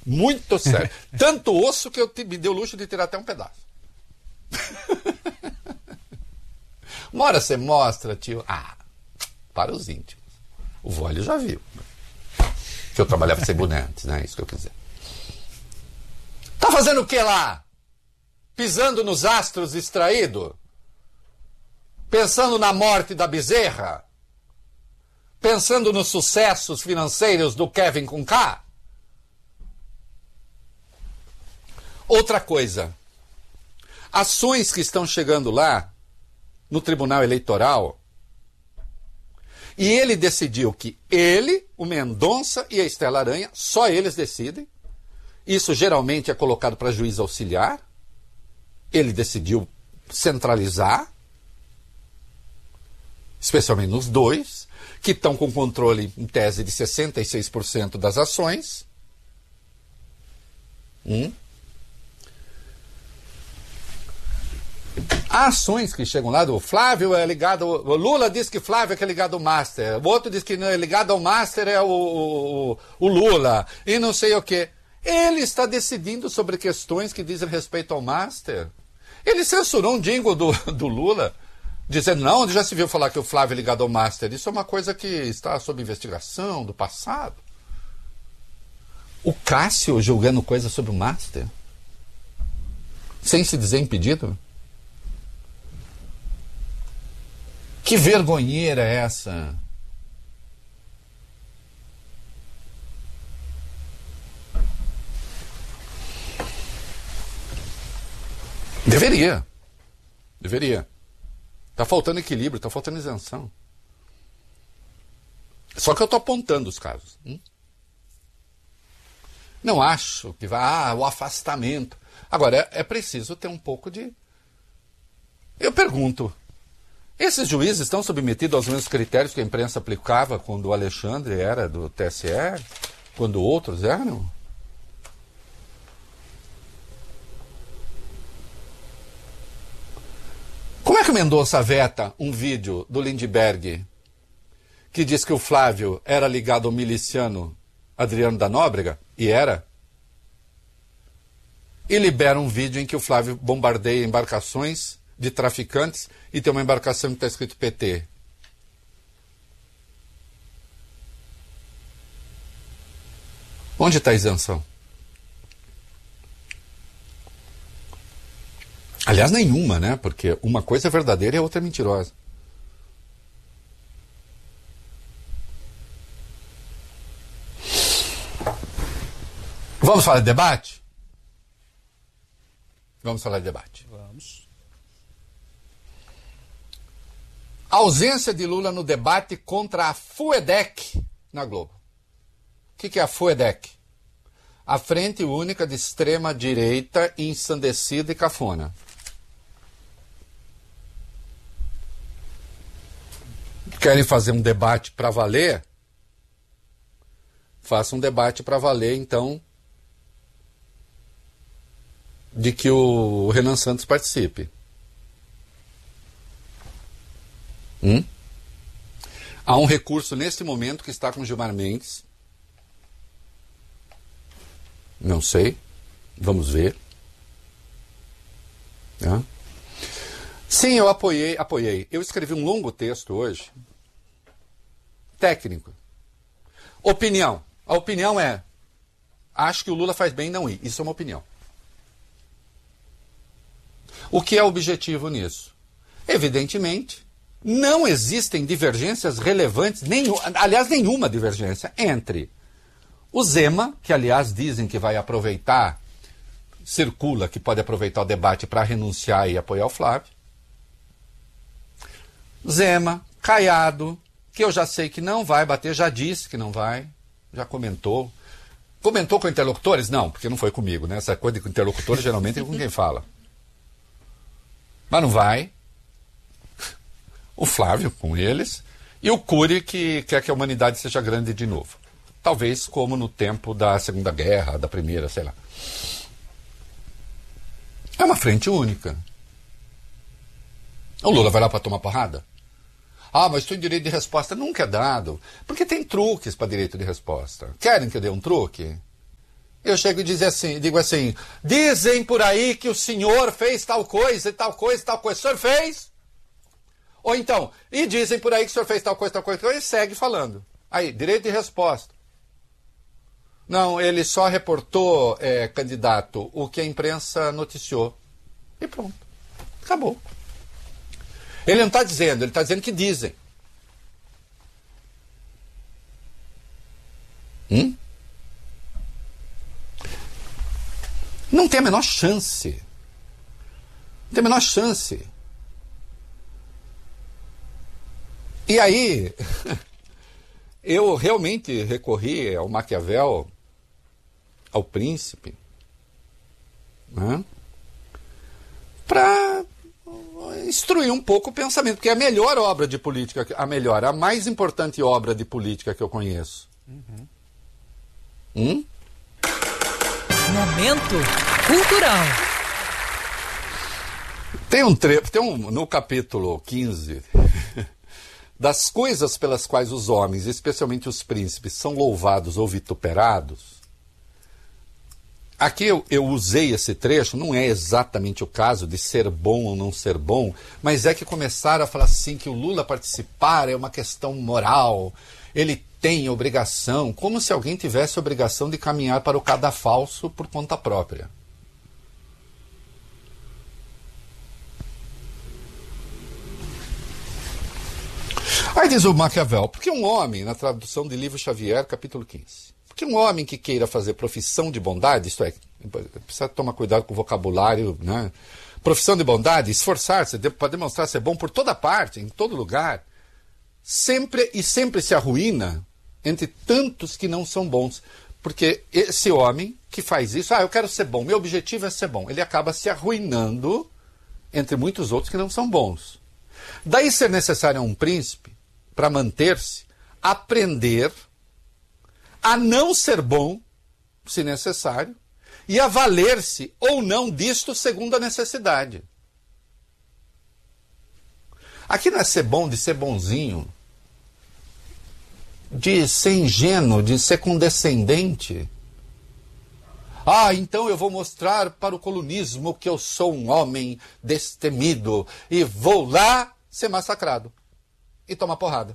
Muito sério. Tanto osso que eu me dei o luxo de tirar até um pedaço. Uma hora você mostra, tio. Para os íntimos. O Vólio já viu. Que eu trabalhava sem boné antes, né? Isso que eu quiser. Tá fazendo o que lá? Pisando nos astros distraído? Pensando na morte da Bezerra? Pensando nos sucessos financeiros do Kevin com K? Outra coisa. Ações que estão chegando lá no Tribunal Eleitoral, e ele decidiu que ele, o Mendonça e a Estela Aranha, só eles decidem. Isso geralmente é colocado para juiz auxiliar. Ele decidiu centralizar, especialmente nos dois, que estão com controle, em tese, de 66% das ações. Há ações que chegam lá, o Flávio é ligado, o Lula diz que Flávio é que é ligado ao Master, o outro diz que não é ligado ao Master, é o Lula, e não sei o quê. Ele está decidindo sobre questões que dizem respeito ao Master. Ele censurou um jingle do Lula, dizendo, não, já se viu falar que o Flávio é ligado ao Master. Isso é uma coisa que está sob investigação do passado. O Cássio julgando coisas sobre o Master, sem se dizer impedido. Que vergonheira é essa? Deveria. Está faltando equilíbrio, está faltando isenção. Só que eu estou apontando os casos. Não acho que vai... o afastamento. Agora, é preciso ter um pouco de... Eu pergunto, esses juízes estão submetidos aos mesmos critérios que a imprensa aplicava quando o Alexandre era do TSE? Quando outros eram? Como é que o Mendonça veta um vídeo do Lindbergh que diz que o Flávio era ligado ao miliciano Adriano da Nóbrega? E era. E libera um vídeo em que o Flávio bombardeia embarcações de traficantes e tem uma embarcação que está escrito PT. Onde está a isenção? Aliás, nenhuma, né? Porque uma coisa é verdadeira e a outra é mentirosa. Vamos falar de debate? Vamos falar de debate. Vamos. A ausência de Lula no debate contra a FUEDEC na Globo. O que é a FUEDEC? A Frente Única de Extrema Direita Ensandecida e Cafona. Querem fazer um debate para valer? Faça um debate para valer, então, de que o Renan Santos participe. Há um recurso neste momento que está com Gilmar Mendes. Não sei. Vamos ver. Sim, eu apoiei. Eu escrevi um longo texto hoje. Técnico. Opinião. A opinião é: acho que o Lula faz bem em não ir. Isso é uma opinião. O que é objetivo nisso? Evidentemente, não existem divergências relevantes, nenhuma divergência entre o Zema, que aliás dizem que vai aproveitar, circula que pode aproveitar o debate para renunciar e apoiar o Flávio. Zema, Caiado, que eu já sei que não vai bater, já disse que não vai, já comentou. Comentou com interlocutores? Não, porque não foi comigo, né? Essa coisa de interlocutores geralmente é com quem fala. Mas não vai. O Flávio com eles. E o Cury, que quer que a humanidade seja grande de novo. Talvez como no tempo da Segunda Guerra, da Primeira, sei lá. É uma frente única. O Lula vai lá para tomar porrada? Mas tem direito de resposta. Nunca é dado. Porque tem truques para direito de resposta. Querem que eu dê um truque? Eu chego e digo assim, dizem por aí que o senhor fez tal coisa, e tal coisa, e tal coisa. O senhor fez? Ou então, e dizem por aí que o senhor fez tal coisa, e segue falando. Aí, direito de resposta. Não, ele só reportou, candidato, o que a imprensa noticiou. E pronto. Acabou. Ele não está dizendo, ele está dizendo que dizem. Não tem a menor chance. Não tem a menor chance. E aí, eu realmente recorri ao Maquiavel, ao príncipe, né, para instruir um pouco o pensamento, porque é a melhor obra de política, a mais importante obra de política que eu conheço. Momento cultural. No capítulo 15, das coisas pelas quais os homens, especialmente os príncipes, são louvados ou vituperados. Aqui eu usei esse trecho, não é exatamente o caso de ser bom ou não ser bom, mas é que começaram a falar assim que o Lula participar é uma questão moral, ele tem obrigação, como se alguém tivesse obrigação de caminhar para o cadafalso por conta própria. Aí diz o Maquiavel, porque um homem, na tradução de Livro Xavier, capítulo 15, porque um homem que queira fazer profissão de bondade, isto é, precisa tomar cuidado com o vocabulário, né? Profissão de bondade, esforçar-se para demonstrar ser bom por toda parte, em todo lugar, sempre se arruína entre tantos que não são bons. Porque esse homem que faz isso, eu quero ser bom, meu objetivo é ser bom, ele acaba se arruinando entre muitos outros que não são bons. Daí ser necessário a um príncipe, para manter-se, aprender a não ser bom, se necessário, e a valer-se ou não disto segundo a necessidade. Aqui não é ser bom de ser bonzinho, de ser ingênuo, de ser condescendente. Então eu vou mostrar para o colunismo que eu sou um homem destemido e vou lá ser massacrado e tomar porrada.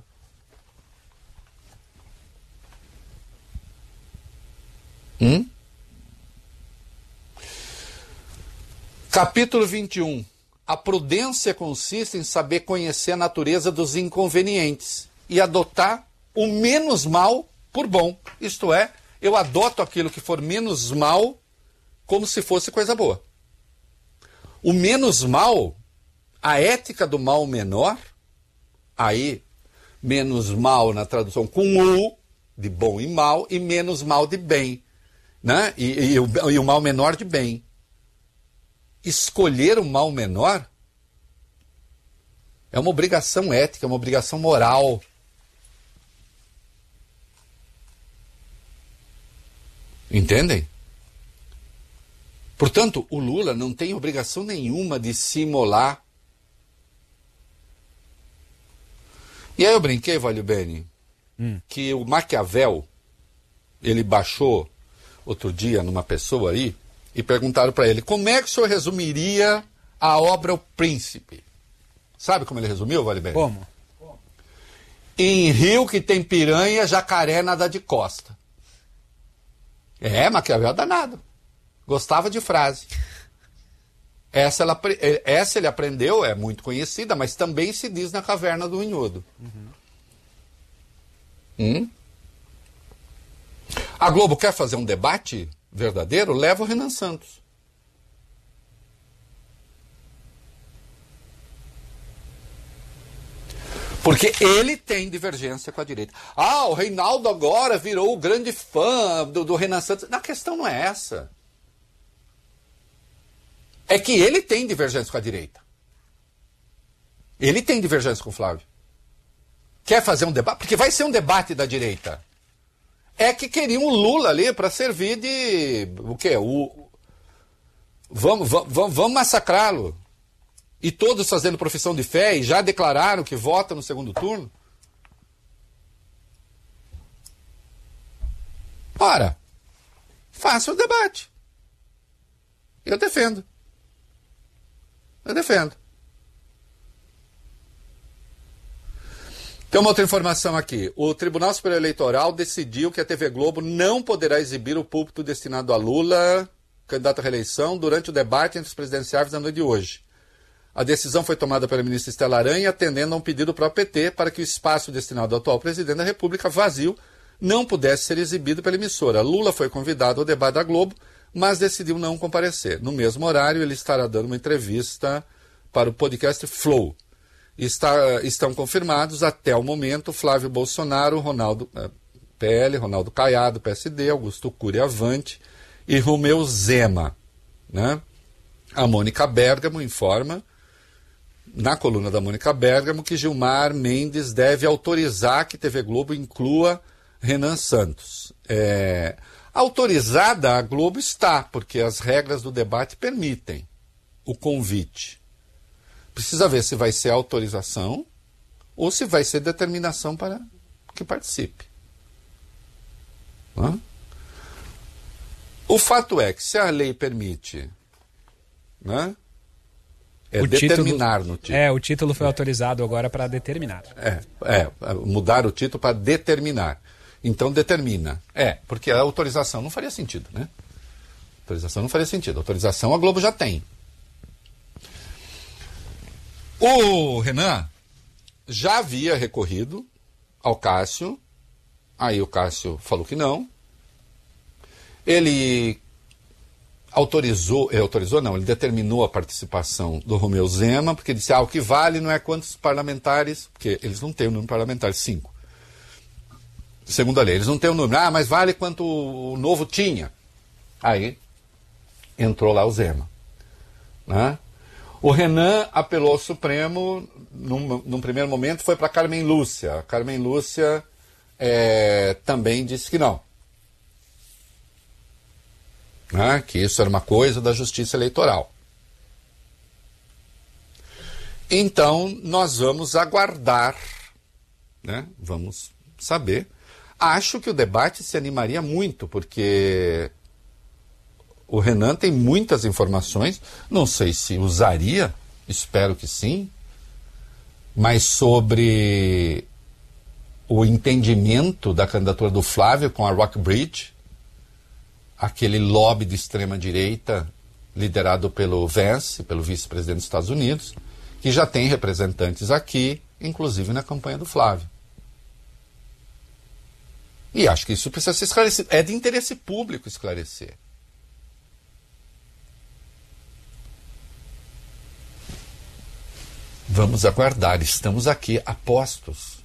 Capítulo 21. A prudência consiste em saber conhecer a natureza dos inconvenientes e adotar o menos mal por bom. Isto é, eu adoto aquilo que for menos mal como se fosse coisa boa. O menos mal, a ética do mal menor, aí, menos mal na tradução com U, de bom e mal, e menos mal de bem, né? E o mal menor de bem. Escolher o mal menor é uma obrigação ética, é uma obrigação moral. Entendem? Portanto, o Lula não tem obrigação nenhuma de se imolar. E aí eu brinquei, Valio Bene, que o Maquiavel, ele baixou outro dia numa pessoa aí, e perguntaram para ele, como é que o senhor resumiria a obra O Príncipe? Sabe como ele resumiu, Valio Bene? Como? Em rio que tem piranha, jacaré nada de costa. Maquiavel é danado. Gostava de frase. Essa ele aprendeu, é muito conhecida, mas também se diz na Caverna do Unhudo. A Globo quer fazer um debate verdadeiro? Leva o Renan Santos. Porque ele tem divergência com a direita. O Reinaldo agora virou o grande fã do Renan Santos. A questão não é essa. É que ele tem divergência com a direita. Ele tem divergência com o Flávio. Quer fazer um debate? Porque vai ser um debate da direita. É que queriam o Lula ali para servir de... O quê? Vamos massacrá-lo. E todos fazendo profissão de fé e já declararam que votam no segundo turno? Ora, faça o debate. Eu defendo. Tem uma outra informação aqui. O Tribunal Superior Eleitoral decidiu que a TV Globo não poderá exibir o púlpito destinado a Lula, candidato à reeleição, durante o debate entre os presidenciáveis na noite de hoje. A decisão foi tomada pela ministra Estela Aranha, atendendo a um pedido do próprio PT para que o espaço destinado ao atual presidente da República, vazio, não pudesse ser exibido pela emissora. Lula foi convidado ao debate da Globo, mas decidiu não comparecer. No mesmo horário, ele estará dando uma entrevista para o podcast Flow. Estão confirmados até o momento Flávio Bolsonaro, PL, Ronaldo Caiado, PSD, Augusto Cury Avante e Romeu Zema. Né? A Mônica Bergamo informa, na coluna da Mônica Bergamo, que Gilmar Mendes deve autorizar que TV Globo inclua Renan Santos. Autorizada a Globo está, porque as regras do debate permitem o convite. Precisa ver se vai ser autorização ou se vai ser determinação para que participe. Hã? O fato é que se a lei permite, né, determinar no título. O título foi autorizado agora para determinar. Mudar o título para determinar. Então determina. Porque a autorização não faria sentido, né? Autorização a Globo já tem. O Renan já havia recorrido ao Cássio, aí o Cássio falou que não. Ele ele determinou a participação do Romeu Zema, porque disse, o que vale não é quantos parlamentares, porque eles não têm o número parlamentar, 5. Segundo a lei, eles não têm o número, mas vale quanto o Novo tinha. Aí entrou lá o Zema, né? O Renan apelou ao Supremo, num primeiro momento, foi para Carmen Lúcia. A Carmen Lúcia também disse que não. Né? Que isso era uma coisa da Justiça Eleitoral. Então, nós vamos aguardar, né? Vamos saber. Acho que o debate se animaria muito, porque o Renan tem muitas informações, não sei se usaria, espero que sim, mas sobre o entendimento da candidatura do Flávio com a Rockbridge, aquele lobby de extrema-direita liderado pelo Vance, pelo vice-presidente dos Estados Unidos, que já tem representantes aqui, inclusive na campanha do Flávio. E acho que isso precisa ser esclarecido. É de interesse público esclarecer. Vamos aguardar, estamos aqui apostos.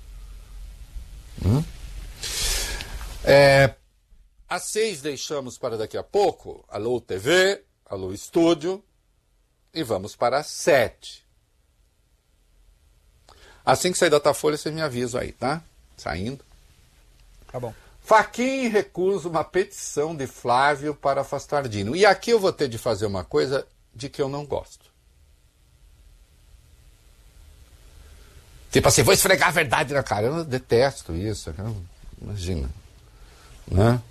Às 6 deixamos para daqui a pouco Alô TV, Alô Estúdio, e vamos para as 7. Assim que sair da Datafolha, vocês me avisam aí, tá? Saindo. Tá bom. Fachin recusa uma petição de Flávio para afastar Dino. E aqui eu vou ter de fazer uma coisa de que eu não gosto. Tipo assim, vou esfregar a verdade na cara. Eu detesto isso. Imagina. Né?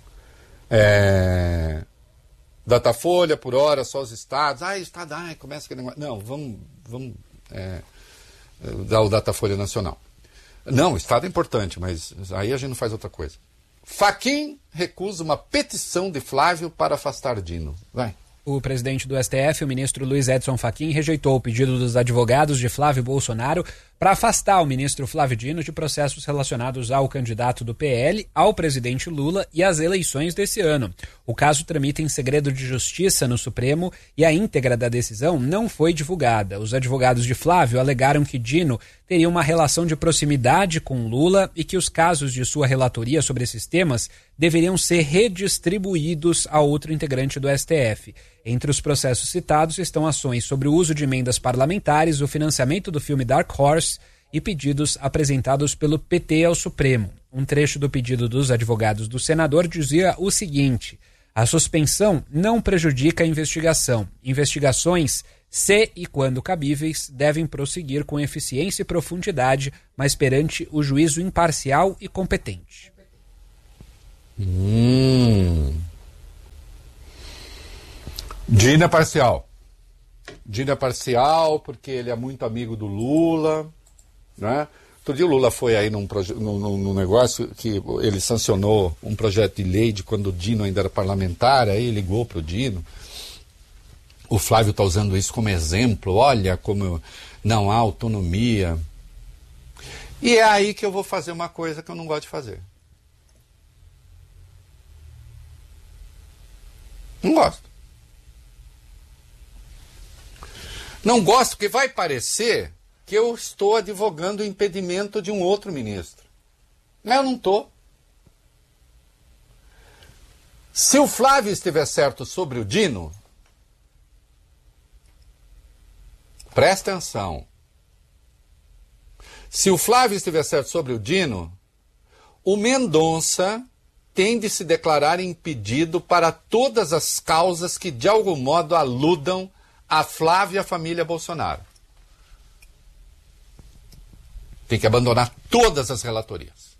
Datafolha, por hora, só os estados. Estado, começa aquele negócio. Não, vamos dar o Datafolha Nacional. Não, o estado é importante, mas aí a gente não faz outra coisa. Fachin recusa uma petição de Flávio para afastar Dino. Vai. O presidente do STF, o ministro Luiz Edson Fachin, rejeitou o pedido dos advogados de Flávio Bolsonaro para afastar o ministro Flávio Dino de processos relacionados ao candidato do PL, ao presidente Lula e às eleições desse ano. O caso tramita em segredo de justiça no Supremo e a íntegra da decisão não foi divulgada. Os advogados de Flávio alegaram que Dino teria uma relação de proximidade com Lula e que os casos de sua relatoria sobre esses temas deveriam ser redistribuídos a outro integrante do STF. Entre os processos citados estão ações sobre o uso de emendas parlamentares, o financiamento do filme Dark Horse e pedidos apresentados pelo PT ao Supremo. Um trecho do pedido dos advogados do senador dizia o seguinte: a suspensão não prejudica a investigação. Investigações, se e quando cabíveis, devem prosseguir com eficiência e profundidade, mas perante o juízo imparcial e competente. Dino é parcial. Dino é parcial porque ele é muito amigo do Lula, né? Outro dia o Lula foi aí num negócio que ele sancionou um projeto de lei de quando o Dino ainda era parlamentar, aí ligou para o Dino. O Flávio está usando isso como exemplo, olha como não há autonomia. E é aí que eu vou fazer uma coisa que eu não gosto de fazer. Não gosto. Não gosto porque vai parecer que eu estou advogando o impedimento de um outro ministro. Mas eu não estou. Se o Flávio estiver certo sobre o Dino, presta atenção. Se o Flávio estiver certo sobre o Dino, o Mendonça tem de se declarar impedido para todas as causas que de algum modo aludam a Flávio e a família Bolsonaro. Tem que abandonar todas as relatorias.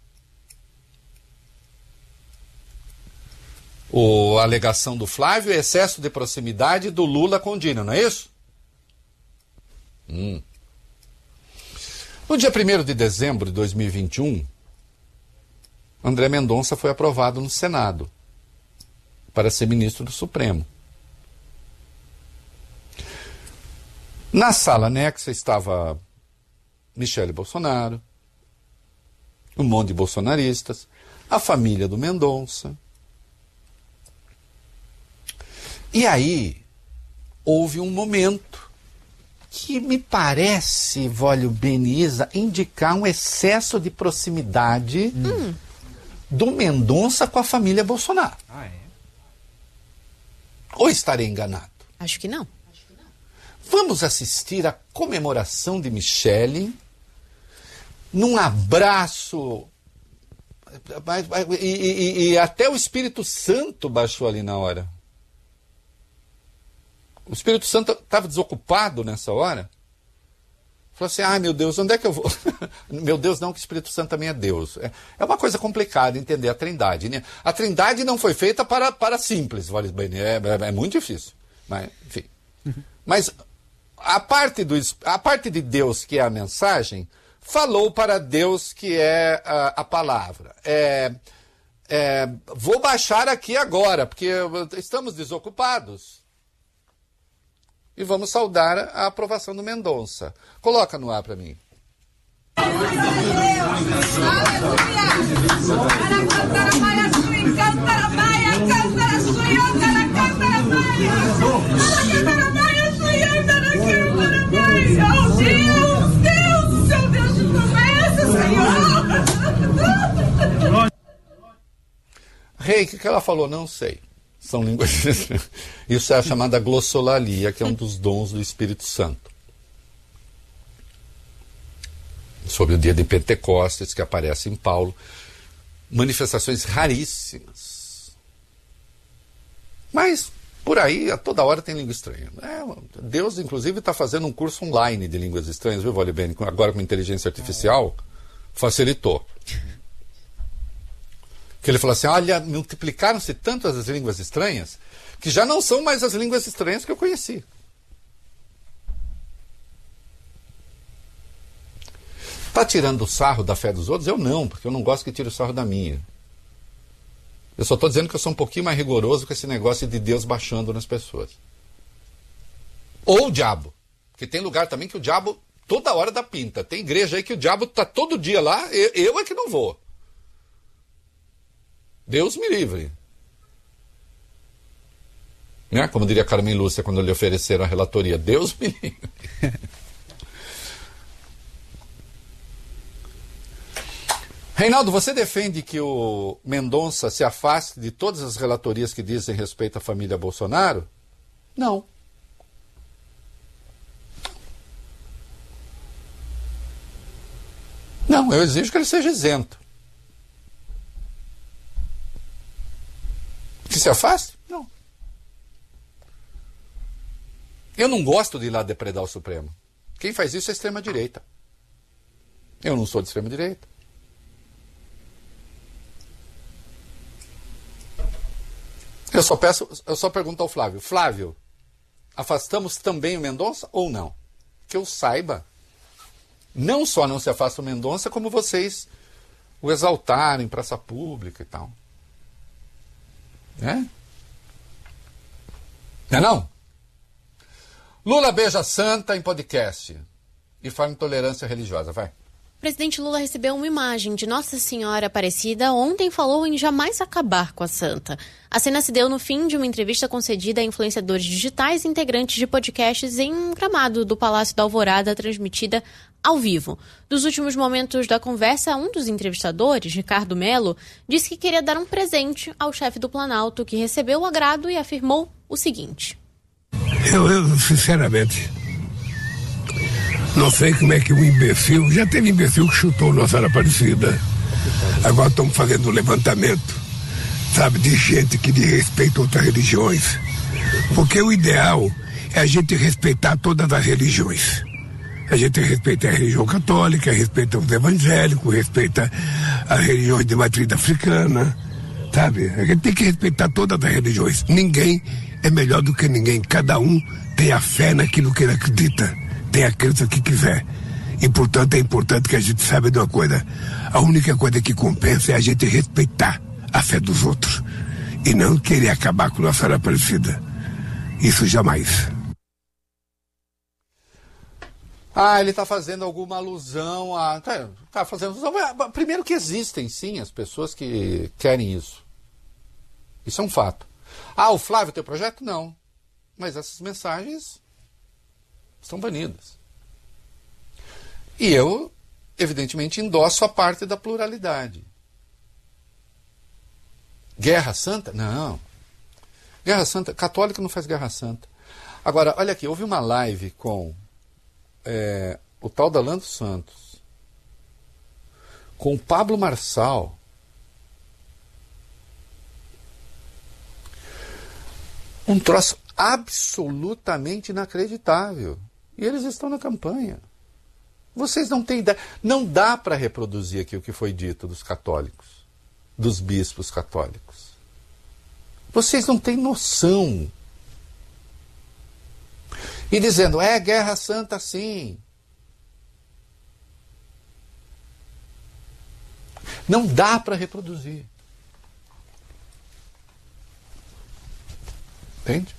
A alegação do Flávio é excesso de proximidade do Lula com o Dino, não é isso? No dia 1º de dezembro de 2021, André Mendonça foi aprovado no Senado para ser ministro do Supremo. Na sala anexa estava Michele Bolsonaro, um monte de bolsonaristas, a família do Mendonça. E aí houve um momento que me parece, Vólio Beniza, indicar um excesso de proximidade do Mendonça com a família Bolsonaro. Ah, é? Ou estarei enganado? Acho que não. Vamos assistir à comemoração de Michele num abraço. E até o Espírito Santo baixou ali na hora. O Espírito Santo estava desocupado nessa hora. Falou assim, ai meu Deus, onde é que eu vou? Meu Deus não, que o Espírito Santo também é Deus. É uma coisa complicada entender a Trindade, né? A Trindade não foi feita para simples, é muito difícil. Mas, enfim. Mas a parte de Deus, que é a mensagem, falou para Deus, que é a palavra. Vou baixar aqui agora, porque estamos desocupados. E vamos saudar a aprovação do Mendonça. Coloca no ar para mim. Rei, o que ela falou? Não sei. São línguas. Isso é a chamada glossolalia, que é um dos dons do Espírito Santo. Sobre o dia de Pentecostes, que aparece em Paulo. Manifestações raríssimas. Mas, por aí, a toda hora tem língua estranha. Deus, inclusive, está fazendo um curso online de línguas estranhas, viu, Vólio Bene? Agora com inteligência artificial, facilitou. Que ele falou assim, olha, multiplicaram-se tanto as línguas estranhas, que já não são mais as línguas estranhas que eu conheci. Está tirando o sarro da fé dos outros? Eu não, porque eu não gosto que tire o sarro da minha. Eu só estou dizendo que eu sou um pouquinho mais rigoroso com esse negócio de Deus baixando nas pessoas. Ou o diabo. Porque tem lugar também que o diabo toda hora dá pinta. Tem igreja aí que o diabo está todo dia lá, eu é que não vou. Deus me livre. Né? Como diria Carmen Lúcia quando lhe ofereceram a relatoria. Deus me livre. Reinaldo, você defende que o Mendonça se afaste de todas as relatorias que dizem respeito à família Bolsonaro? Não. Não, eu exijo que ele seja isento. Que se afaste? Não. Eu não gosto de ir lá depredar o Supremo. Quem faz isso é a extrema-direita. Eu não sou de extrema-direita. Eu só pergunto ao Flávio. Flávio, afastamos também o Mendonça ou não? Que eu saiba, não só não se afasta o Mendonça, como vocês o exaltaram em praça pública e tal. Não é não? Lula beija santa em podcast e fala intolerância religiosa. Vai. O presidente Lula recebeu uma imagem de Nossa Senhora Aparecida. Ontem falou em jamais acabar com a santa. A cena se deu no fim de uma entrevista concedida a influenciadores digitais e integrantes de podcasts em um gramado do Palácio da Alvorada, transmitida ao vivo. Dos últimos momentos da conversa, um dos entrevistadores, Ricardo Mello, disse que queria dar um presente ao chefe do Planalto, que recebeu o agrado e afirmou o seguinte. Eu sinceramente, não sei como é que um imbecil, já teve imbecil que chutou Nossa Senhora Aparecida. Agora estamos fazendo um levantamento, sabe, de gente que desrespeita outras religiões. Porque o ideal é a gente respeitar todas as religiões. A gente respeita a religião católica, respeita os evangélicos, respeita as religiões de matriz africana, sabe? A gente tem que respeitar todas as religiões. Ninguém é melhor do que ninguém. Cada um tem a fé naquilo que ele acredita, tem a crença que quiser. E, portanto, é importante que a gente saiba de uma coisa. A única coisa que compensa é a gente respeitar a fé dos outros e não querer acabar com Nossa Senhora Aparecida. Isso jamais. Ele está fazendo alguma alusão a... Tá fazendo alusão... Primeiro que existem, sim, as pessoas que querem isso. Isso é um fato. O Flávio tem projeto? Não. Mas essas mensagens estão banidas. E eu, evidentemente, endosso a parte da pluralidade. Guerra Santa? Não. Guerra Santa... Católico não faz Guerra Santa. Agora, olha aqui, houve uma live com... o tal da Lando Santos, com o Pablo Marçal, um troço absolutamente inacreditável. E eles estão na campanha. Vocês não têm ideia. Não dá para reproduzir aqui o que foi dito dos católicos, dos bispos católicos. Vocês não têm noção. E dizendo, Guerra Santa sim. Não dá para reproduzir. Entende?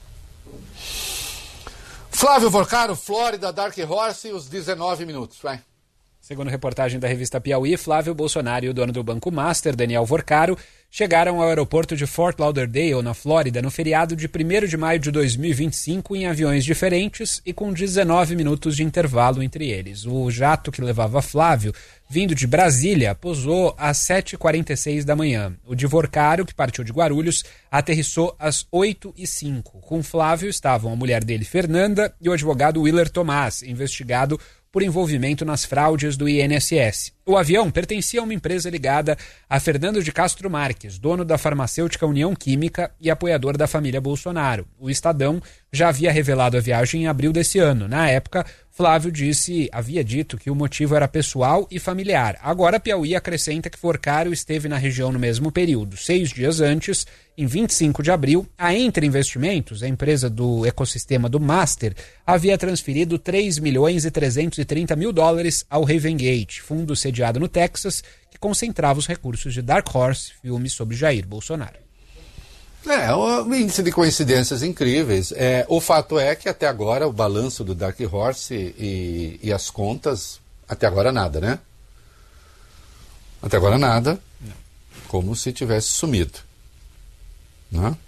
Flávio Vorcaro, Flórida, Dark Horse, os 19 minutos. Vai. Segundo reportagem da revista Piauí, Flávio Bolsonaro e o dono do Banco Master, Daniel Vorcaro, chegaram ao aeroporto de Fort Lauderdale, na Flórida, no feriado de 1º de maio de 2025, em aviões diferentes e com 19 minutos de intervalo entre eles. O jato que levava Flávio, vindo de Brasília, pousou às 7h46 da manhã. O de Vorcaro, que partiu de Guarulhos, aterrissou às 8h05. Com Flávio estavam a mulher dele, Fernanda, e o advogado Willer Tomás, investigado por envolvimento nas fraudes do INSS. O avião pertencia a uma empresa ligada a Fernando de Castro Marques, dono da farmacêutica União Química e apoiador da família Bolsonaro. O Estadão já havia revelado a viagem em abril desse ano. Na época, Flávio havia dito que o motivo era pessoal e familiar. Agora, Piauí acrescenta que Vorcaro esteve na região no mesmo período. 6 dias antes, em 25 de abril, a Entre Investimentos, a empresa do ecossistema do Master, havia transferido $3.330.000 ao Ravengate, fundo sediado no Texas, que concentrava os recursos de Dark Horse, filme sobre Jair Bolsonaro. Um índice de coincidências incríveis. O fato é que até agora o balanço do Dark Horse e as contas, até agora nada, né? Até agora nada. Não. Como se tivesse sumido. Né?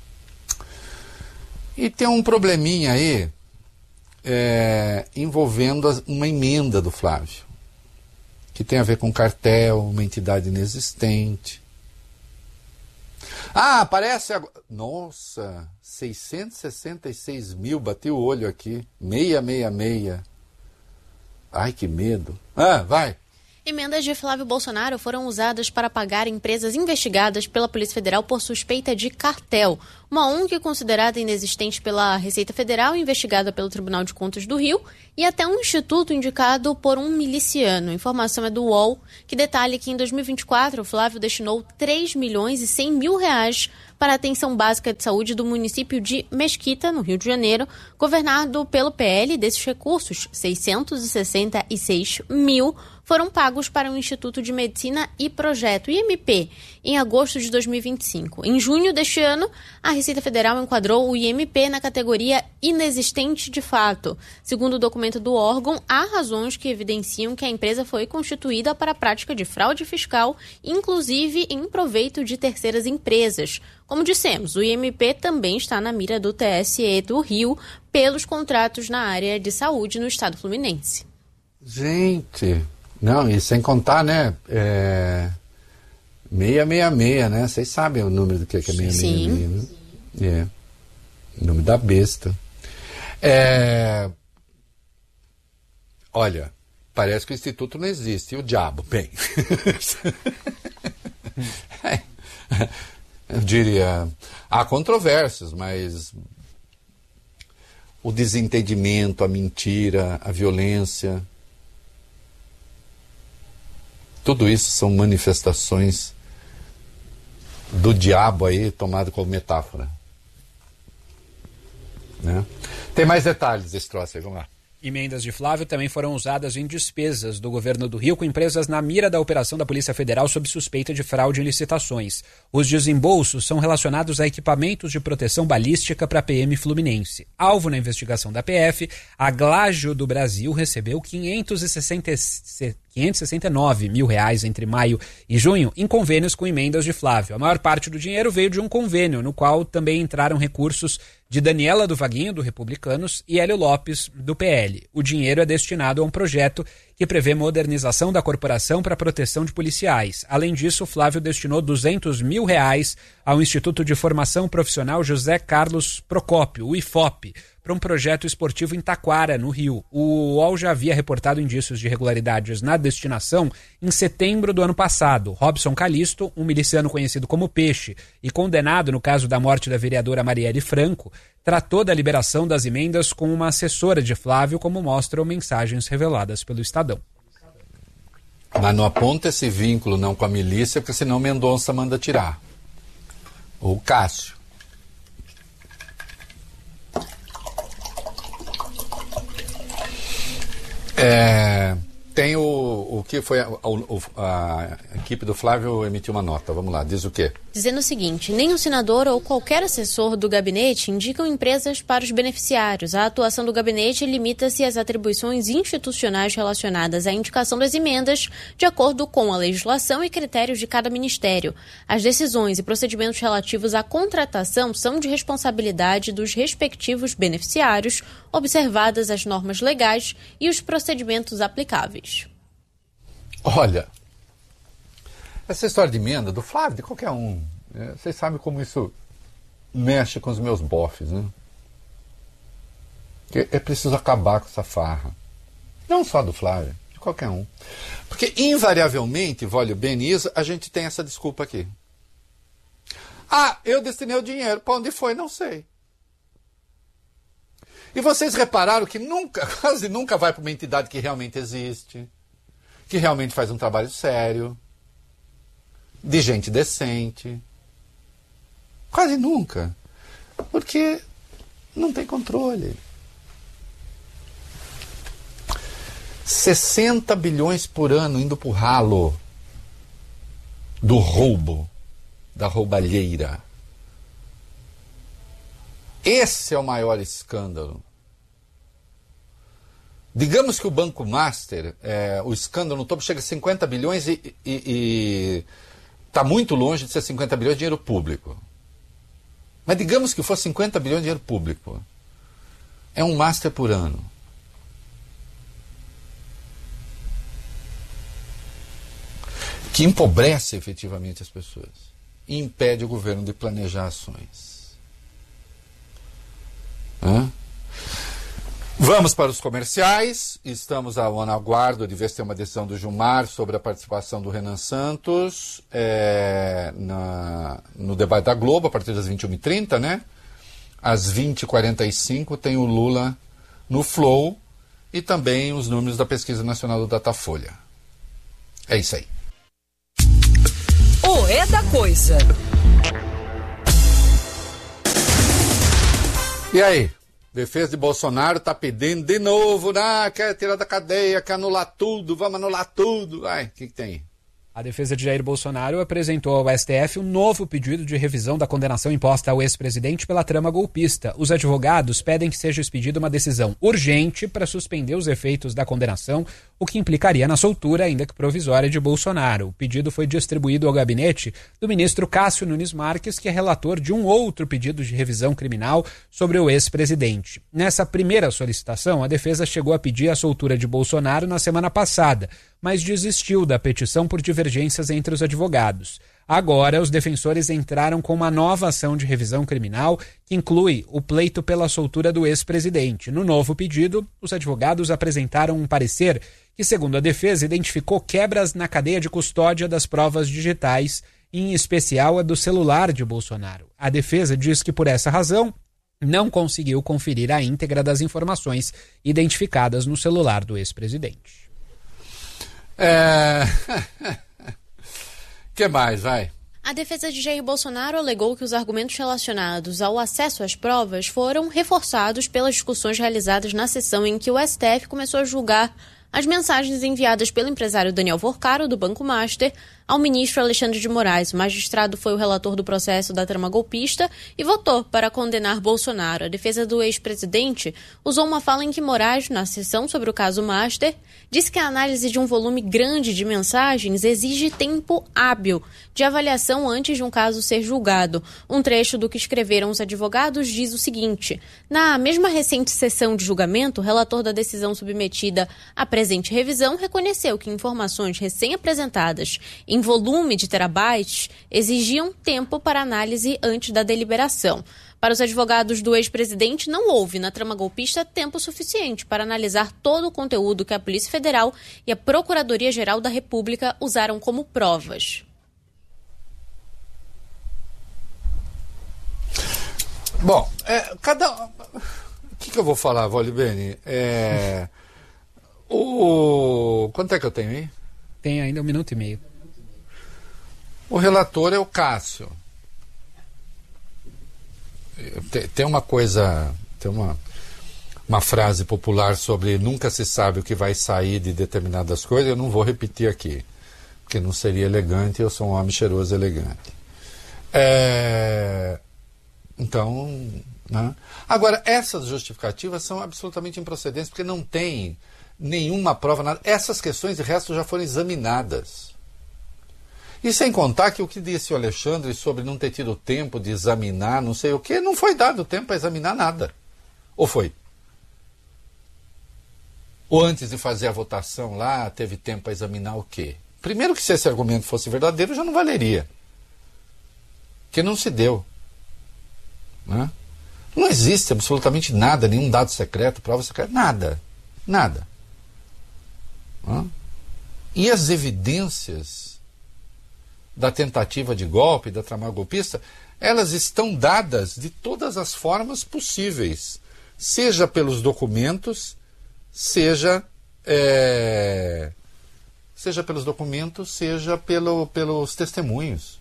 E tem um probleminha aí envolvendo uma emenda do Flávio, que tem a ver com cartel, uma entidade inexistente. Aparece agora. Nossa, 666 mil, bati o olho aqui. 666. Ai, que medo. Vai. Emendas de Flávio Bolsonaro foram usadas para pagar empresas investigadas pela Polícia Federal por suspeita de cartel. Uma ONG considerada inexistente pela Receita Federal, investigada pelo Tribunal de Contas do Rio, e até um instituto indicado por um miliciano. A informação é do UOL, que detalha que em 2024 o Flávio destinou R$3.100.000 para a atenção básica de saúde do município de Mesquita, no Rio de Janeiro, governado pelo PL. Desses recursos, 666 mil foram pagos para o Instituto de Medicina e Projeto, IMP, em agosto de 2025. Em junho deste ano, a Receita Federal enquadrou o IMP na categoria inexistente de fato. Segundo o documento do órgão, há razões que evidenciam que a empresa foi constituída para a prática de fraude fiscal, inclusive em proveito de terceiras empresas. Como dissemos, o IMP também está na mira do TSE do Rio pelos contratos na área de saúde no estado fluminense. Gente... Não, e sem contar, né, 666, né? Vocês sabem o número do que é 666, né? É. O nome da besta. Olha, parece que o Instituto não existe. E o diabo? Bem... Eu diria... Há controvérsias, mas... O desentendimento, a mentira, a violência... Tudo isso são manifestações do diabo aí, tomado como metáfora. Né? Tem mais detalhes desse troço aí, vamos lá. Emendas de Flávio também foram usadas em despesas do governo do Rio com empresas na mira da operação da Polícia Federal sob suspeita de fraude em licitações. Os desembolsos são relacionados a equipamentos de proteção balística para a PM Fluminense. Alvo na investigação da PF, a Glágio do Brasil recebeu 569 mil reais entre maio e junho em convênios com emendas de Flávio. A maior parte do dinheiro veio de um convênio, no qual também entraram recursos de Daniela do Vaguinho, do Republicanos, e Hélio Lopes, do PL. O dinheiro é destinado a um projeto que prevê modernização da corporação para a proteção de policiais. Além disso, Flávio destinou 200 mil reais ao Instituto de Formação Profissional José Carlos Procópio, o IFOP, para um projeto esportivo em Taquara, no Rio. O UOL já havia reportado indícios de irregularidades na destinação em setembro do ano passado. Robson Calisto, um miliciano conhecido como Peixe e condenado no caso da morte da vereadora Marielle Franco, tratou da liberação das emendas com uma assessora de Flávio, como mostram mensagens reveladas pelo Estadão. Mas não aponta esse vínculo não com a milícia, porque senão Mendonça manda tirar. Ou Cássio. Tem o que foi a equipe do Flávio emitiu uma nota, vamos lá, diz o quê? Dizendo o seguinte: nem o senador ou qualquer assessor do gabinete indicam empresas para os beneficiários. A atuação do gabinete limita-se às atribuições institucionais relacionadas à indicação das emendas, de acordo com a legislação e critérios de cada ministério. As decisões e procedimentos relativos à contratação são de responsabilidade dos respectivos beneficiários, observadas as normas legais e os procedimentos aplicáveis. Olha, essa história de emenda do Flávio, de qualquer um, vocês sabem como isso mexe com os meus bofes, né? Que é preciso acabar com essa farra. Não só do Flávio, de qualquer um. Porque, invariavelmente, olha bem nisso, a gente tem essa desculpa aqui. Ah, eu destinei o dinheiro. Para onde foi? Não sei. E vocês repararam que quase nunca vai para uma entidade que realmente existe, que realmente faz um trabalho sério, de gente decente. Quase nunca. Porque não tem controle. 60 bilhões por ano indo pro ralo do roubo, da roubalheira. Esse é o maior escândalo. Digamos que o Banco Master, o escândalo no topo chega a 50 bilhões e está muito longe de ser 50 bilhões de dinheiro público. Mas digamos que for 50 bilhões de dinheiro público. É um Master por ano. Que empobrece efetivamente as pessoas. E impede o governo de planejar ações. Vamos para os comerciais. Estamos ao aguardo de ver se tem uma decisão do Gilmar sobre a participação do Renan Santos no debate da Globo, a partir das 21h30, né? Às 20h45 tem o Lula no Flow e também os números da Pesquisa Nacional do Datafolha. É isso aí. O É da Coisa. E aí? Defesa de Bolsonaro está pedindo de novo, quer tirar da cadeia, quer anular tudo, vamos anular tudo. Vai, o que tem? A defesa de Jair Bolsonaro apresentou ao STF um novo pedido de revisão da condenação imposta ao ex-presidente pela trama golpista. Os advogados pedem que seja expedida uma decisão urgente para suspender os efeitos da condenação, o que implicaria na soltura, ainda que provisória, de Bolsonaro. O pedido foi distribuído ao gabinete do ministro Cássio Nunes Marques, que é relator de um outro pedido de revisão criminal sobre o ex-presidente. Nessa primeira solicitação, a defesa chegou a pedir a soltura de Bolsonaro na semana passada, mas desistiu da petição por divergências entre os advogados. Agora, os defensores entraram com uma nova ação de revisão criminal que inclui o pleito pela soltura do ex-presidente. No novo pedido, os advogados apresentaram um parecer que, segundo a defesa, identificou quebras na cadeia de custódia das provas digitais, em especial a do celular de Bolsonaro. A defesa diz que, por essa razão, não conseguiu conferir a íntegra das informações identificadas no celular do ex-presidente. Que mais, vai? A defesa de Jair Bolsonaro alegou que os argumentos relacionados ao acesso às provas foram reforçados pelas discussões realizadas na sessão em que o STF começou a julgar as mensagens enviadas pelo empresário Daniel Vorcaro, do Banco Master, ao ministro Alexandre de Moraes. O magistrado foi o relator do processo da trama golpista e votou para condenar Bolsonaro. A defesa do ex-presidente usou uma fala em que Moraes, na sessão sobre o caso Master, disse que a análise de um volume grande de mensagens exige tempo hábil de avaliação antes de um caso ser julgado. Um trecho do que escreveram os advogados diz o seguinte: na mesma recente sessão de julgamento, o relator da decisão submetida à presente revisão reconheceu que informações recém-apresentadas em volume de terabytes exigiam tempo para análise antes da deliberação. Para os advogados do ex-presidente, não houve na trama golpista tempo suficiente para analisar todo o conteúdo que a Polícia Federal e a Procuradoria-Geral da República usaram como provas. Bom, o que eu vou falar, Volibene? Quanto é que eu tenho aí? Tem ainda 1 minuto e meio. O relator é o Cássio. Tem uma coisa, tem uma frase popular sobre nunca se sabe o que vai sair de determinadas coisas. Eu não vou repetir aqui, porque não seria elegante. Eu sou um homem cheiroso e elegante. Então, né? Agora, essas justificativas são absolutamente improcedentes, porque não tem nenhuma prova, nada. Essas questões, de resto, já foram examinadas. E sem contar que o que disse o Alexandre sobre não ter tido tempo de examinar, não sei o quê, não foi dado tempo para examinar nada. Ou foi? Ou antes de fazer a votação lá, teve tempo para examinar o quê? Primeiro que se esse argumento fosse verdadeiro, já não valeria. Porque não se deu. Né? Não existe absolutamente nada, nenhum dado secreto, prova secreta, nada. Nada. E as evidências da tentativa de golpe, da trama golpista, elas estão dadas de todas as formas possíveis, seja pelos documentos, seja pelos testemunhos.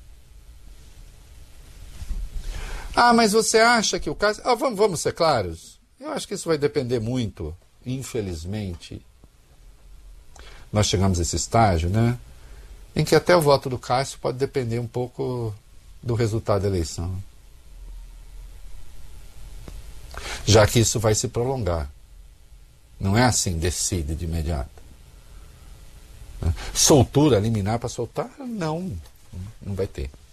Mas você acha que o caso... vamos ser claros? Eu acho que isso vai depender muito, infelizmente. Nós chegamos a esse estágio, né? Em que até o voto do Cássio pode depender um pouco do resultado da eleição. Já que isso vai se prolongar. Não é assim, decide de imediato. Soltura, liminar para soltar? Não vai ter.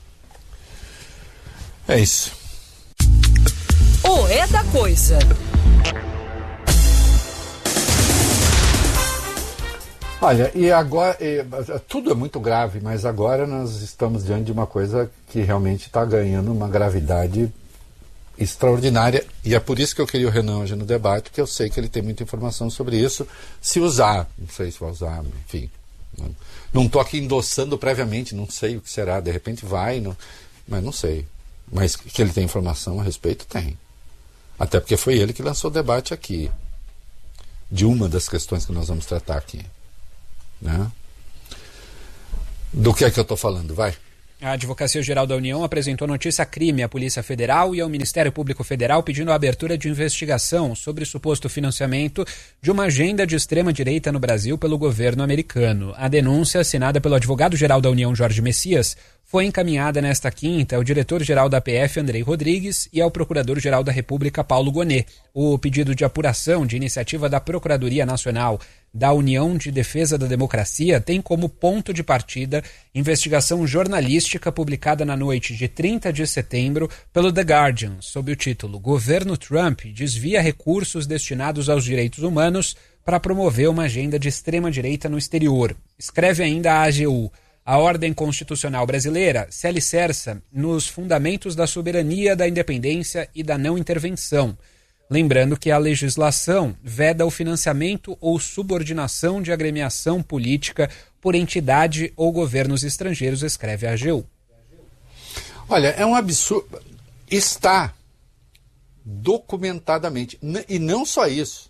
É isso. O É da Coisa. Olha, e agora, tudo é muito grave, mas agora nós estamos diante de uma coisa que realmente está ganhando uma gravidade extraordinária, e é por isso que eu queria o Renan hoje no debate, porque eu sei que ele tem muita informação sobre isso, se usar, não sei se vai usar, enfim, não estou aqui endossando previamente, não sei o que será, de repente vai, mas não sei, mas que ele tem informação a respeito, tem, até porque foi ele que lançou o debate aqui, de uma das questões que nós vamos tratar aqui. Né? Do que é que eu estou falando? Vai. A Advocacia Geral da União apresentou notícia-crime à Polícia Federal e ao Ministério Público Federal pedindo a abertura de investigação sobre suposto financiamento de uma agenda de extrema-direita no Brasil pelo governo americano. A denúncia, assinada pelo advogado-geral da União, Jorge Messias, foi encaminhada nesta quinta ao diretor-geral da PF, Andrei Rodrigues, e ao procurador-geral da República, Paulo Gonet. O pedido de apuração de iniciativa da Procuradoria Nacional da União de Defesa da Democracia tem como ponto de partida investigação jornalística publicada na noite de 30 de setembro pelo The Guardian, sob o título "Governo Trump desvia recursos destinados aos direitos humanos para promover uma agenda de extrema-direita no exterior". Escreve ainda a AGU: "A ordem constitucional brasileira se alicerça nos fundamentos da soberania, da independência e da não intervenção. Lembrando que a legislação veda o financiamento ou subordinação de agremiação política por entidade ou governos estrangeiros", escreve a AGU. Olha, é um absurdo. Está documentadamente. E não só isso.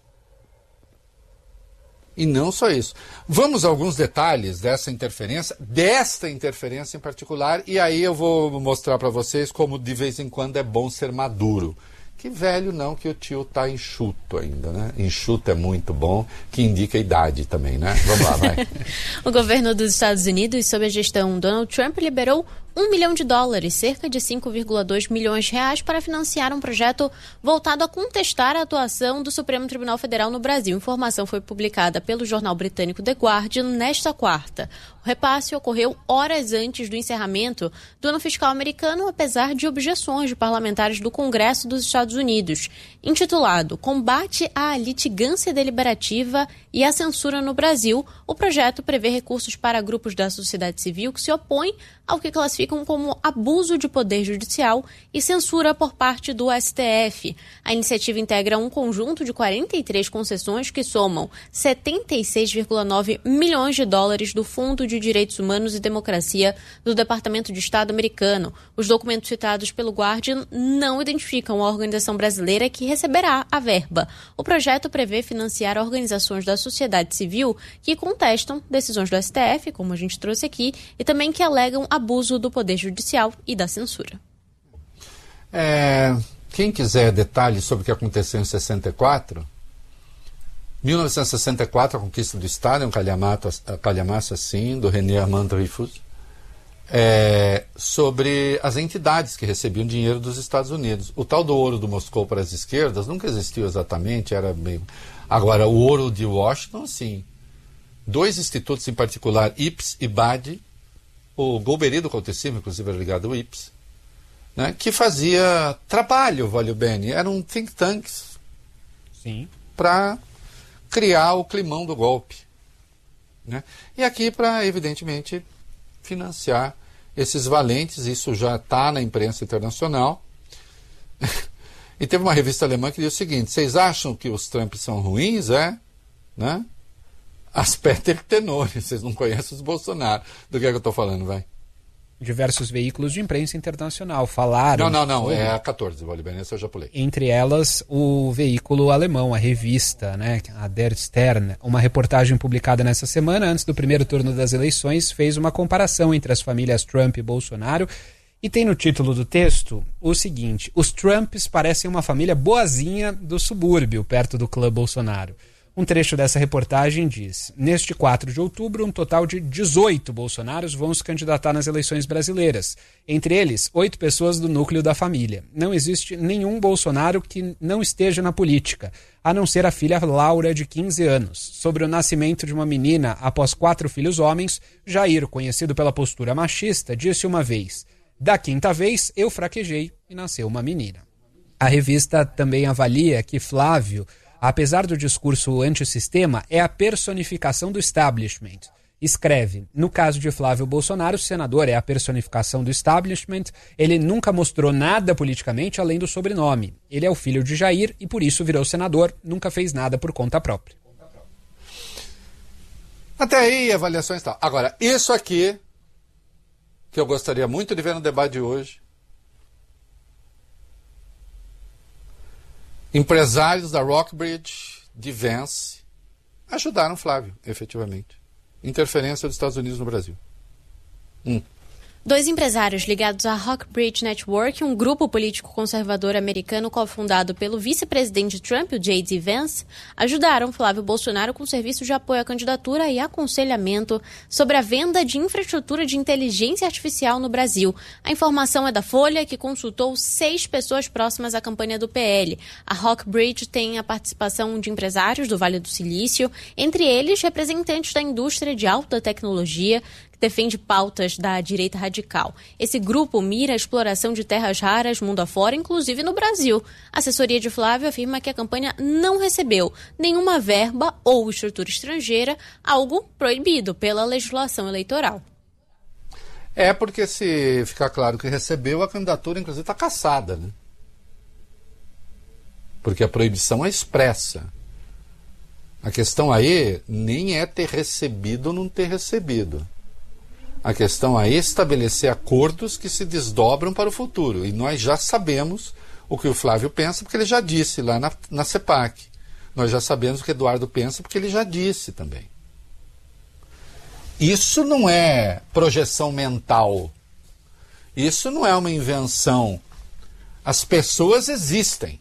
Vamos a alguns detalhes desta interferência em particular, e aí eu vou mostrar para vocês como de vez em quando é bom ser maduro. Que velho não, que o tio tá enxuto ainda, né? Enxuto é muito bom, que indica a idade também, né? Vamos lá, vai. O governo dos Estados Unidos, sob a gestão Donald Trump, liberou $1 milhão, cerca de 5,2 milhões de reais, para financiar um projeto voltado a contestar a atuação do Supremo Tribunal Federal no Brasil. A informação foi publicada pelo jornal britânico The Guardian nesta quarta. O repasse ocorreu horas antes do encerramento do ano fiscal americano, apesar de objeções de parlamentares do Congresso dos Estados Unidos. Intitulado "Combate à litigância deliberativa e à censura no Brasil", o projeto prevê recursos para grupos da sociedade civil que se opõem ao que classificam como abuso de poder judicial e censura por parte do STF. A iniciativa integra um conjunto de 43 concessões que somam $76,9 milhões do Fundo de Direitos Humanos e Democracia do Departamento de Estado americano. Os documentos citados pelo Guardian não identificam a organização brasileira que receberá a verba. O projeto prevê financiar organizações da sociedade civil que contestam decisões do STF, como a gente trouxe aqui, e também que alegam abuso do poder judicial e da censura. Quem quiser detalhes sobre o que aconteceu em 64... 1964, a conquista do Estado, é um calhamaço assim, do René Armand Dreyfus, sobre as entidades que recebiam dinheiro dos Estados Unidos. O tal do ouro do Moscou para as esquerdas nunca existiu exatamente, era bem... Agora, o ouro de Washington, sim. 2 institutos em particular, IPS e BAD, o Golbery do Contessimo, inclusive, era ligado ao IPS, né, que fazia trabalho, valeu bene, eram think tanks para criar o climão do golpe, né? E aqui para, evidentemente, financiar esses valentes. Isso já está na imprensa internacional. E teve uma revista alemã que disse o seguinte: vocês acham que os Trump são ruins, né? Aspeter tenore, vocês não conhecem os Bolsonaro. Do que é que eu estou falando, vai? Diversos veículos de imprensa internacional falaram... Não, é a 14, essa eu já pulei. Entre elas, o veículo alemão, a revista, né, a Der Stern, uma reportagem publicada nessa semana, antes do primeiro turno das eleições, fez uma comparação entre as famílias Trump e Bolsonaro, e tem no título do texto o seguinte: os Trumps parecem uma família boazinha do subúrbio, perto do clã Bolsonaro. Um trecho dessa reportagem diz: neste 4 de outubro, um total de 18 Bolsonaros vão se candidatar nas eleições brasileiras. Entre eles, 8 pessoas do núcleo da família. Não existe nenhum Bolsonaro que não esteja na política, a não ser a filha Laura, de 15 anos. Sobre o nascimento de uma menina após 4 filhos homens, Jair, conhecido pela postura machista, disse uma vez: da quinta vez, eu fraquejei e nasceu uma menina. A revista também avalia que Flávio, apesar do discurso antissistema, é a personificação do establishment. Escreve: no caso de Flávio Bolsonaro, o senador é a personificação do establishment. Ele nunca mostrou nada politicamente além do sobrenome. Ele é o filho de Jair e por isso virou senador, nunca fez nada por conta própria. Até aí, avaliações e tal. Agora, isso aqui, que eu gostaria muito de ver no debate de hoje. Empresários da Rockbridge, de Vance, ajudaram Flávio, efetivamente. Interferência dos Estados Unidos no Brasil. 2 empresários ligados à Rockbridge Network, um grupo político conservador americano cofundado pelo vice-presidente Trump, o J.D. Vance, ajudaram Flávio Bolsonaro com serviços de apoio à candidatura e aconselhamento sobre a venda de infraestrutura de inteligência artificial no Brasil. A informação é da Folha, que consultou 6 pessoas próximas à campanha do PL. A Rockbridge tem a participação de empresários do Vale do Silício, entre eles representantes da indústria de alta tecnologia, que defende pautas da direita radical. Esse grupo mira a exploração de terras raras mundo afora, inclusive no Brasil. A assessoria de Flávio afirma que a campanha não recebeu nenhuma verba ou estrutura estrangeira, algo proibido pela legislação eleitoral. É porque, se ficar claro que recebeu, a candidatura inclusive está cassada, né? Porque a proibição é expressa. A questão aí nem é ter recebido ou não ter recebido. A questão é estabelecer acordos que se desdobram para o futuro. E nós já sabemos o que o Flávio pensa, porque ele já disse lá na CEPAC. Nós já sabemos o que Eduardo pensa, porque ele já disse também. Isso não é projeção mental. Isso não é uma invenção. As pessoas existem.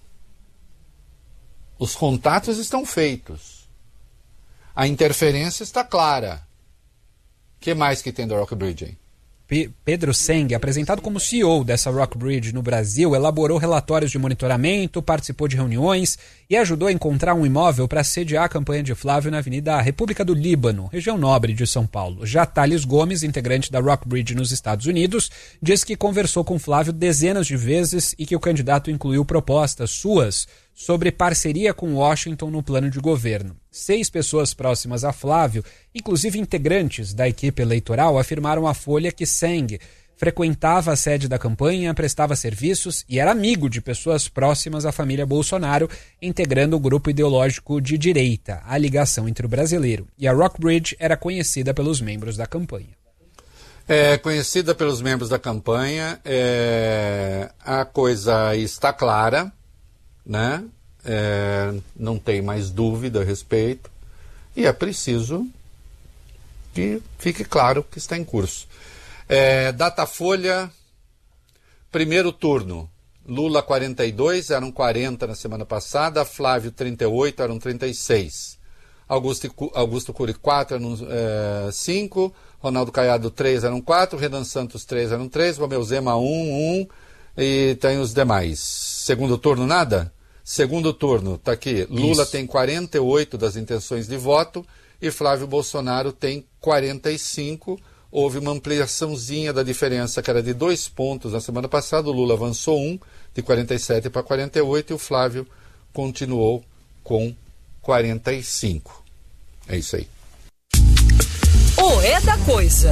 Os contatos estão feitos. A interferência está clara. O que mais que tem da Rockbridge, hein? Pedro Seng, apresentado como CEO dessa Rockbridge no Brasil, elaborou relatórios de monitoramento, participou de reuniões e ajudou a encontrar um imóvel para sediar a campanha de Flávio na Avenida República do Líbano, região nobre de São Paulo. Já Thales Gomes, integrante da Rockbridge nos Estados Unidos, diz que conversou com Flávio dezenas de vezes e que o candidato incluiu propostas suas sobre parceria com Washington no plano de governo. 6 pessoas próximas a Flávio, inclusive integrantes da equipe eleitoral, afirmaram à Folha que Seng frequentava a sede da campanha, prestava serviços e era amigo de pessoas próximas à família Bolsonaro, integrando o grupo ideológico de direita, a ligação entre o brasileiro. E a Rockbridge era conhecida pelos membros da campanha. É conhecida pelos membros da campanha, a coisa está clara, né? Não tem mais dúvida a respeito e é preciso que fique claro que está em curso. Datafolha, primeiro turno, Lula 42, eram 40 na semana passada, Flávio 38, eram 36. Augusto Cury 4, eram 5, Ronaldo Caiado 3, eram 4, Renan Santos 3, eram 3, Romeu Zema 1, e tem os demais. Segundo turno, nada? Segundo turno, tá aqui. Lula Isso. Tem 48 das intenções de voto e Flávio Bolsonaro tem 45. Houve uma ampliaçãozinha da diferença, que era de 2 pontos na semana passada. O Lula avançou 1, de 47 para 48, e o Flávio continuou com 45. É isso aí. O É da Coisa.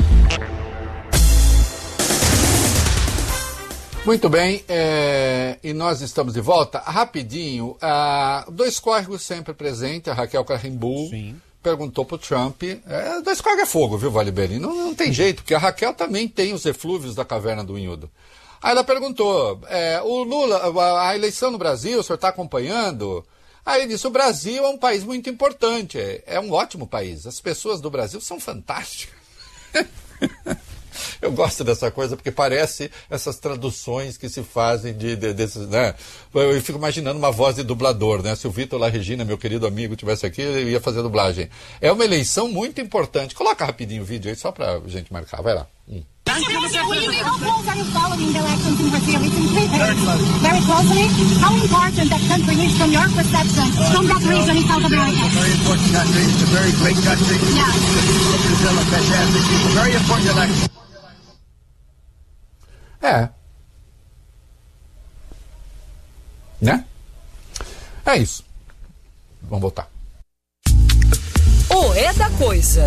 Muito bem, e nós estamos de volta. Rapidinho, 2 córregos sempre presentes, a Raquel Carrimbu perguntou para o Trump, 2 córregos é fogo, viu, Vale Beni? Não tem jeito, porque a Raquel também tem os eflúvios da caverna do Unhudo. Aí ela perguntou, o Lula, a eleição no Brasil, o senhor está acompanhando? Aí ele disse, o Brasil é um país muito importante, é um ótimo país, as pessoas do Brasil são fantásticas. Eu gosto dessa coisa, porque parece essas traduções que se fazem desses, né? Eu fico imaginando uma voz de dublador, né? Se o Vitor La Regina, meu querido amigo, estivesse aqui, ele ia fazer dublagem. É uma eleição muito importante. Coloca rapidinho o vídeo aí, só pra gente marcar. Vai lá. Very closely. How important that country is from your perception, from that region in South America? A very important country. It's a very great country. Yeah. Brazil, a fantastic people. Very important election. Né? É isso. Vamos voltar. O É da Coisa.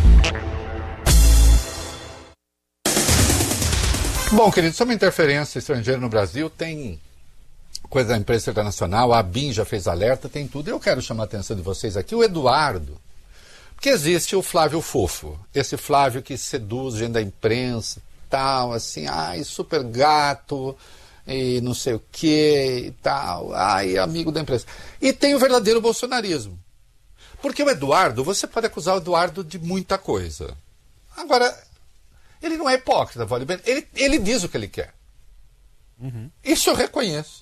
Bom, querido, sobre interferência estrangeira no Brasil, tem coisa da imprensa internacional, a ABIN já fez alerta, tem tudo. Eu quero chamar a atenção de vocês aqui, o Eduardo, porque existe o Flávio Fofo, esse Flávio que seduz gente da imprensa, tal, assim, super gato, e não sei o que, e tal, amigo da imprensa. E tem o verdadeiro bolsonarismo. Porque o Eduardo, você pode acusar o Eduardo de muita coisa. Agora, Ele não é hipócrita, Wally Bene. Ele diz o que ele quer. Isso eu reconheço.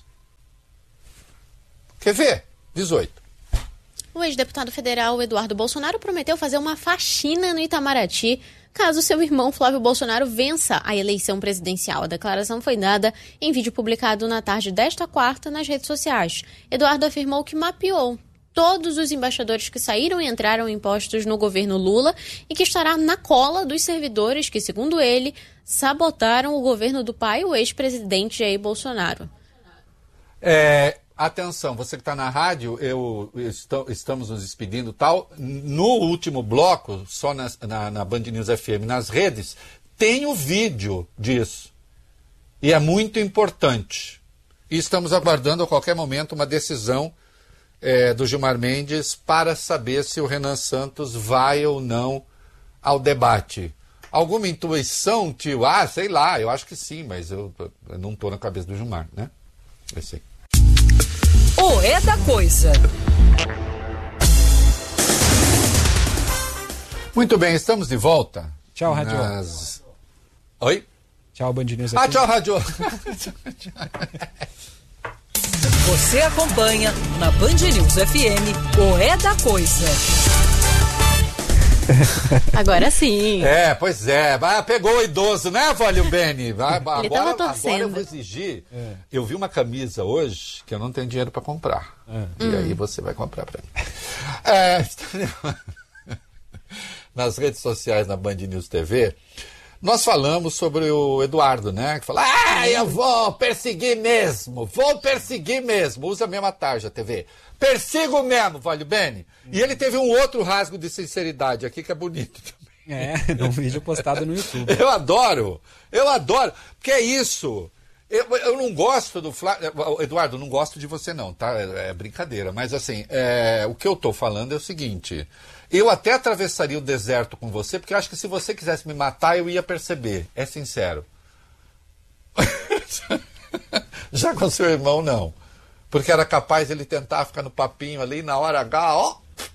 Quer ver? 18. O ex-deputado federal Eduardo Bolsonaro prometeu fazer uma faxina no Itamaraty caso seu irmão Flávio Bolsonaro vença a eleição presidencial. A declaração foi dada em vídeo publicado na tarde desta quarta nas redes sociais. Eduardo afirmou que mapeou todos os embaixadores que saíram e entraram em postos no governo Lula e que estará na cola dos servidores que, segundo ele, sabotaram o governo do pai, o ex-presidente Jair Bolsonaro. Atenção, você que está na rádio, estamos nos despedindo e tal. No último bloco, só na Band News FM, nas redes, tem o vídeo disso. E é muito importante. E estamos aguardando a qualquer momento uma decisão do Gilmar Mendes para saber se o Renan Santos vai ou não ao debate. Alguma intuição, tio? Sei lá, eu acho que sim, mas eu não estou na cabeça do Gilmar, né? Eu sei. O É da Coisa. Muito bem, estamos de volta. Tchau, Rádio. Oi? Tchau, Band News. Tchau, Rádio. Você acompanha na Band News FM o É da Coisa. Agora sim. Pois é. Pegou o idoso, né, Wally Bene? Ele tava torcendo. Agora eu vou exigir. Eu vi uma camisa hoje que eu não tenho dinheiro para comprar. E aí você vai comprar para mim. Nas redes sociais, na Band News TV, nós falamos sobre o Eduardo, né? Que fala, eu vou perseguir mesmo. Usa a mesma tarja, TV. Persigo mesmo, Wally Bene. E ele teve um outro rasgo de sinceridade aqui que é bonito também. Num vídeo postado no YouTube. Eu adoro. Porque é isso. Eu não gosto do Flávio. Eduardo, não gosto de você não, tá? É brincadeira. Mas assim, o que eu tô falando é o seguinte. Eu até atravessaria o deserto com você, porque eu acho que se você quisesse me matar, eu ia perceber. É sincero. Já com seu irmão, não. Porque era capaz ele tentar ficar no papinho ali, na hora H, ó.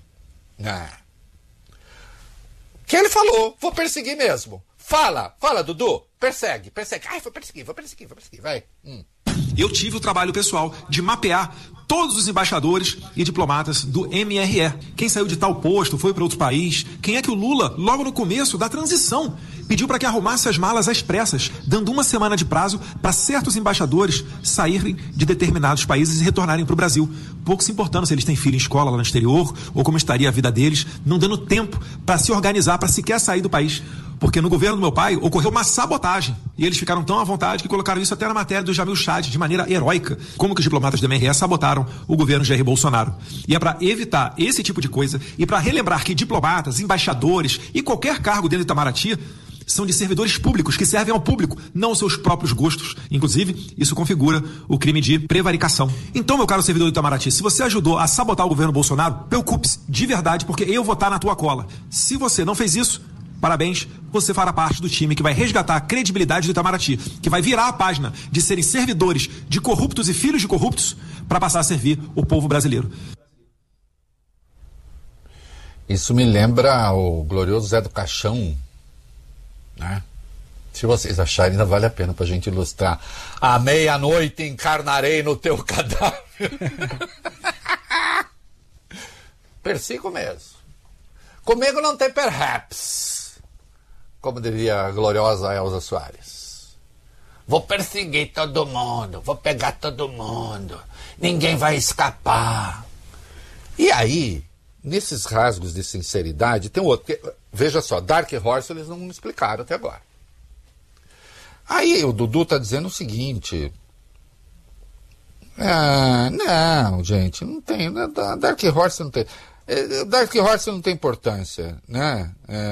Que ele falou, vou perseguir mesmo. Fala, Dudu. Persegue. Vou perseguir, vai. Eu tive o trabalho pessoal de mapear todos os embaixadores e diplomatas do MRE. Quem saiu de tal posto, foi para outro país. Quem é que o Lula, logo no começo da transição, pediu para que arrumasse as malas às pressas, dando uma semana de prazo para certos embaixadores saírem de determinados países e retornarem para o Brasil. Pouco se importando se eles têm filho em escola lá no exterior ou como estaria a vida deles, não dando tempo para se organizar, para sequer sair do país. Porque no governo do meu pai ocorreu uma sabotagem. E eles ficaram tão à vontade que colocaram isso até na matéria do Jamil Chad, de maneira heróica, como que os diplomatas do MRE sabotaram o governo Jair Bolsonaro. E é para evitar esse tipo de coisa e para relembrar que diplomatas, embaixadores e qualquer cargo dentro do Itamaraty são de servidores públicos que servem ao público, não aos seus próprios gostos. Inclusive, isso configura o crime de prevaricação. Então, meu caro servidor do Itamaraty, se você ajudou a sabotar o governo Bolsonaro, preocupe-se de verdade, porque eu vou estar na tua cola. Se você não fez isso, parabéns, você fará parte do time que vai resgatar a credibilidade do Itamaraty, que vai virar a página de serem servidores de corruptos e filhos de corruptos para passar a servir o povo brasileiro. Isso me lembra o glorioso Zé do Caixão, né? Se vocês acharem, ainda vale a pena para a gente ilustrar. À meia-noite encarnarei no teu cadáver. Persigo mesmo. Comigo não tem perhaps, como diria a gloriosa Elza Soares. Vou perseguir todo mundo, vou pegar todo mundo, ninguém vai escapar. E aí, nesses rasgos de sinceridade, tem outro. Veja só, Dark Horse eles não me explicaram até agora. Aí o Dudu está dizendo o seguinte. Não, gente, não tem. Dark Horse não tem. Dark Horse não tem importância, né?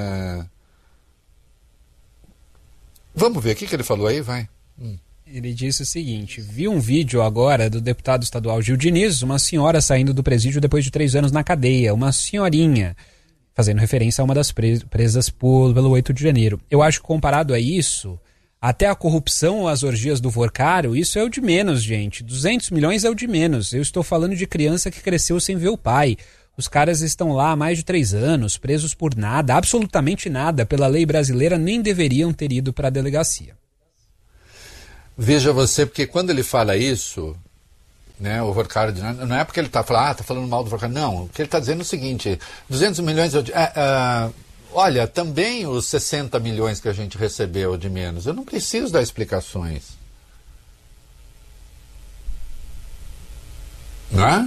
Vamos ver, o que ele falou aí, vai. Ele disse o seguinte: vi um vídeo agora do deputado estadual Gil Diniz, uma senhora saindo do presídio depois de 3 anos na cadeia, uma senhorinha, fazendo referência a uma das presas pelo 8 de janeiro. Eu acho que comparado a isso, até a corrupção ou as orgias do Vorcário, isso é o de menos, gente. 200 milhões é o de menos. Eu estou falando de criança que cresceu sem ver o pai. Os caras estão lá há mais de 3 anos, presos por nada, absolutamente nada. Pela lei brasileira, nem deveriam ter ido para a delegacia. Veja você, porque quando ele fala isso, né, o Vorkard, não é porque ele está falando, tá falando mal do Vorkard, não. O que ele está dizendo é o seguinte, 200 milhões... olha, também os 60 milhões que a gente recebeu de menos, eu não preciso dar explicações. Não é?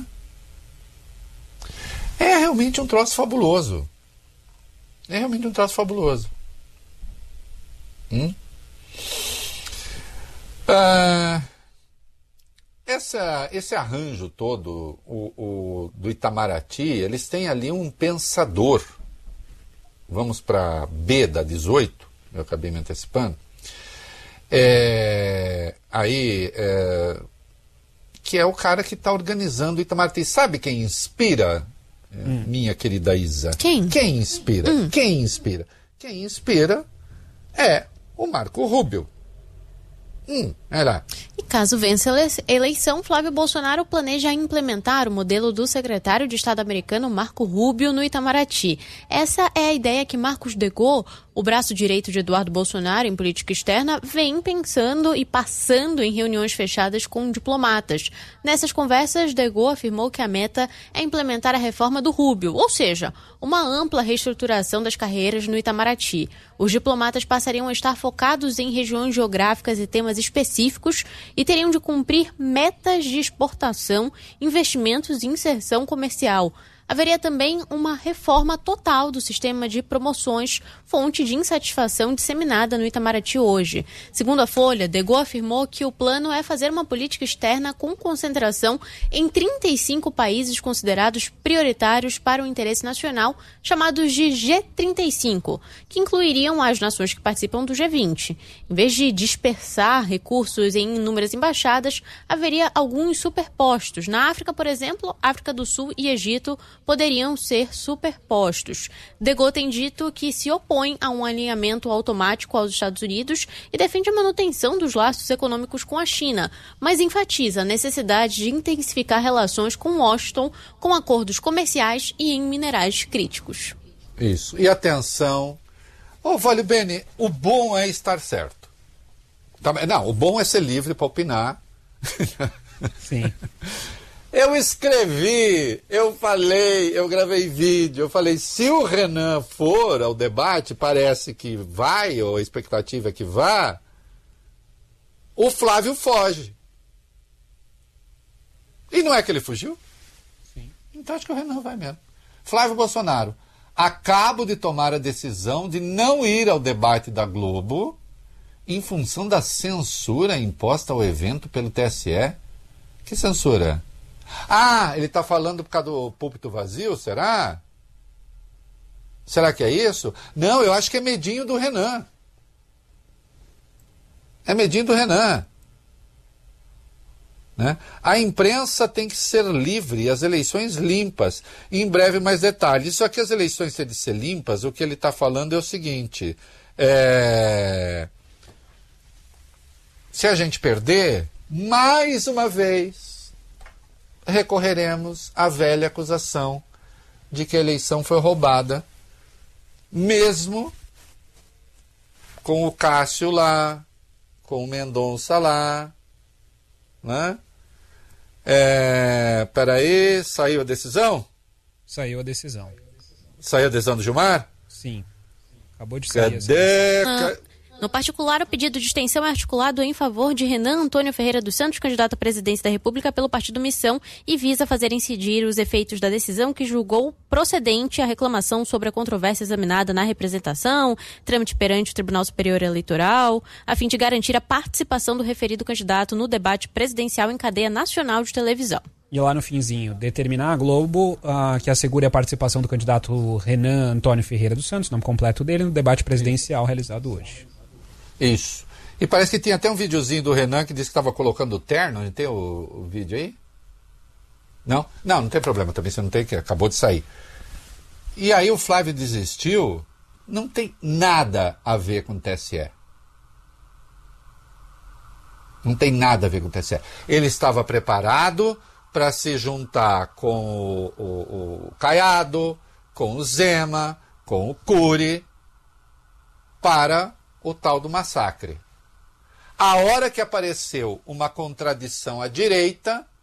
É realmente um troço fabuloso. É realmente um troço fabuloso. Esse arranjo todo do Itamaraty, eles têm ali um pensador. Vamos para B da 18, eu acabei me antecipando. Que é o cara que está organizando o Itamaraty. Sabe quem inspira, minha querida Isa? Quem? Quem inspira? Quem inspira? Quem inspira é o Marco Rubio. Era. E caso vença a eleição, Flávio Bolsonaro planeja implementar o modelo do secretário de Estado americano Marco Rubio no Itamaraty. Essa é a ideia que Marcos Degaux, o braço direito de Eduardo Bolsonaro em política externa, vem pensando e passando em reuniões fechadas com diplomatas. Nessas conversas, Degaux afirmou que a meta é implementar a reforma do Rubio, ou seja, uma ampla reestruturação das carreiras no Itamaraty. Os diplomatas passariam a estar focados em regiões geográficas e temas específicos e teriam de cumprir metas de exportação, investimentos e inserção comercial. Haveria também uma reforma total do sistema de promoções, fonte de insatisfação disseminada no Itamaraty hoje. Segundo a Folha, Degaux afirmou que o plano é fazer uma política externa com concentração em 35 países considerados prioritários para o interesse nacional, chamados de G35, que incluiriam as nações que participam do G20. Em vez de dispersar recursos em inúmeras embaixadas, haveria alguns superpostos. Na África, por exemplo, África do Sul e Egito poderiam ser superpostos. Degaux tem dito que se opõe a um alinhamento automático aos Estados Unidos e defende a manutenção dos laços econômicos com a China, mas enfatiza a necessidade de intensificar relações com Washington, com acordos comerciais e em minerais críticos. Isso. E atenção, Vale Bene, o bom é estar certo. Não, o bom é ser livre para opinar. Sim. Eu escrevi, eu falei, eu gravei vídeo, eu falei, se o Renan for ao debate, parece que vai, ou a expectativa é que vá, o Flávio foge. E não é que ele fugiu? Sim. Então acho que o Renan vai mesmo. Flávio Bolsonaro, acabo de tomar a decisão de não ir ao debate da Globo em função da censura imposta ao evento pelo TSE. Que censura? Ele está falando por causa do púlpito vazio, será? Será que é isso? Não, eu acho que é medinho do Renan. É medinho do Renan. Né? A imprensa tem que ser livre, as eleições limpas. E em breve mais detalhes. Só que as eleições têm de ser limpas, o que ele está falando é o seguinte. Se a gente perder, mais uma vez, recorreremos à velha acusação de que a eleição foi roubada, mesmo com o Cássio lá, com o Mendonça lá, né? Peraí, saiu a decisão? Saiu a decisão. Saiu a decisão do Gilmar? Sim. Acabou de sair. Cadê? No particular, o pedido de extensão é articulado em favor de Renan Antônio Ferreira dos Santos, candidato à presidência da República pelo Partido Missão, e visa fazer incidir os efeitos da decisão que julgou procedente a reclamação sobre a controvérsia examinada na representação, trâmite perante o Tribunal Superior Eleitoral, a fim de garantir a participação do referido candidato no debate presidencial em cadeia nacional de televisão. E lá no finzinho, determinar a Globo que assegure a participação do candidato Renan Antônio Ferreira dos Santos, nome completo dele, no debate presidencial realizado hoje. Isso. E parece que tinha até um videozinho do Renan que disse que estava colocando o terno. Não tem o vídeo aí? Não? Não tem problema também, você não tem, que acabou de sair. E aí o Flávio desistiu. Não tem nada a ver com o TSE. Não tem nada a ver com o TSE. Ele estava preparado para se juntar com o Caiado, com o Zema, com o Cury, para o tal do massacre. A hora que apareceu uma contradição à direita,